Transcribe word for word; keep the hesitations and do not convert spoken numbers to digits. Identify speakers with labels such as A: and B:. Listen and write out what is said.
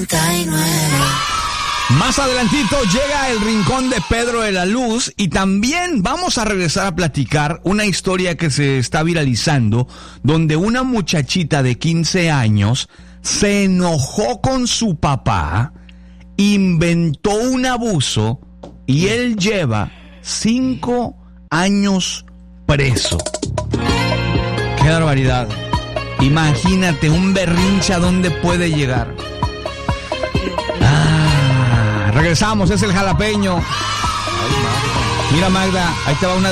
A: noventa y nueve.
B: Más adelantito llega el rincón de Pedro de la Luz y también vamos a regresar a platicar una historia que se está viralizando donde una muchachita de quince años se enojó con su papá, inventó un abuso y él lleva cinco años preso. ¡Qué barbaridad! Imagínate un berrinche a dónde puede llegar. Ah, regresamos, es el jalapeño. Mira, Magda, ahí te va una